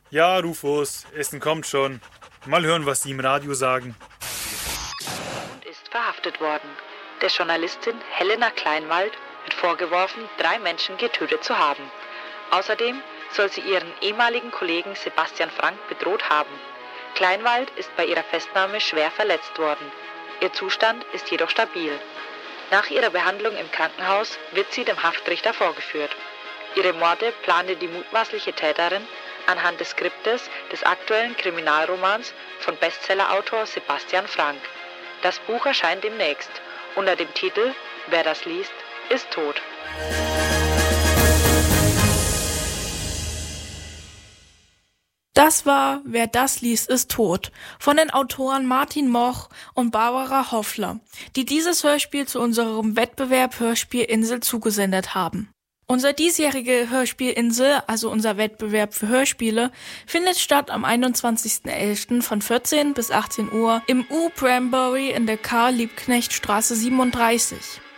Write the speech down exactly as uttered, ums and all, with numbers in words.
Ja, Rufus, Essen kommt schon. Mal hören, was Sie im Radio sagen. Und ist verhaftet worden. Der Journalistin Helena Kleinwald wird vorgeworfen, drei Menschen getötet zu haben. Außerdem soll sie ihren ehemaligen Kollegen Sebastian Frank bedroht haben. Kleinwald ist bei ihrer Festnahme schwer verletzt worden. Ihr Zustand ist jedoch stabil. Nach ihrer Behandlung im Krankenhaus wird sie dem Haftrichter vorgeführt. Ihre Morde plante die mutmaßliche Täterin anhand des Skriptes des aktuellen Kriminalromans von Bestsellerautor Sebastian Frank. Das Buch erscheint demnächst unter dem Titel Wer das liest, ist tot. Das war Wer das liest, ist tot von den Autoren Martin Moch und Barbara Hoffler, die dieses Hörspiel zu unserem Wettbewerb Hörspiel Insel zugesendet haben. Unser diesjährige Hörspiel Insel, also unser Wettbewerb für Hörspiele, findet statt am einundzwanzigsten elften von vierzehn bis achtzehn Uhr im U Brambury in der Karl-Liebknecht-Straße siebenunddreißig.